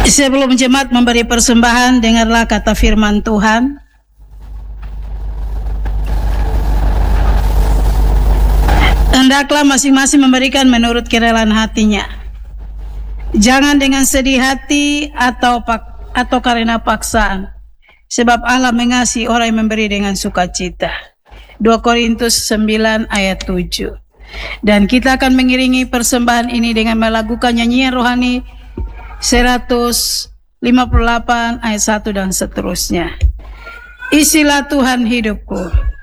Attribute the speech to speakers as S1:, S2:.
S1: Sebelum jemaat memberi persembahan, dengarlah kata firman Tuhan. Hendaklah masing-masing memberikan menurut kerelaan hatinya. Jangan dengan sedih hati atau karena paksaan, sebab Allah mengasihi orang yang memberi dengan sukacita. 2 Korintus 9 ayat 7. Dan kita akan mengiringi persembahan ini dengan melakukan nyanyian rohani 158 ayat 1 dan seterusnya. Isilah Tuhan hidupku.